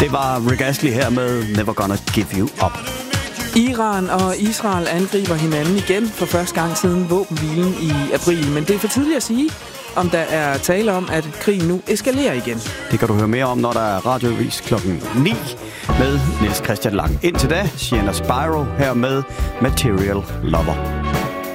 Det var Rick Astley her med Never Gonna Give You Up. Iran og Israel angriber hinanden igen for første gang siden våbenhvilen i april. Men det er for tidligt at sige, om der er tale om, at krigen nu eskalerer igen. Det kan du høre mere om, når der er radioavis klokken 9 med Niels Christian Lang. Indtil da, Sienna Spyro her med Material Lover.